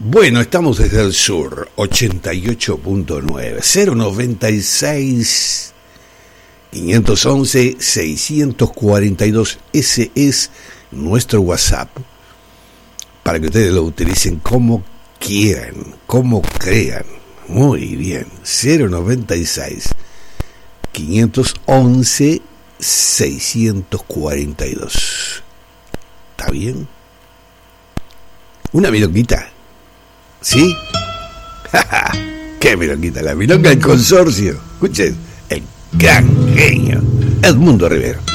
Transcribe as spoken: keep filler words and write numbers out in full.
Bueno, estamos desde el sur, ochenta y ocho punto nueve, cero noventa y seis, quinientos once, seiscientos cuarenta y dos. Ese es nuestro WhatsApp, para que ustedes lo utilicen como quieran, como crean. Muy bien, cero noventa y seis, quinientos once, seiscientos cuarenta y dos. ¿Está bien? Una milonguita. ¿Sí? ¡Qué milonguita! La milonga del consorcio. Escuchen, el gran genio Edmundo Rivero.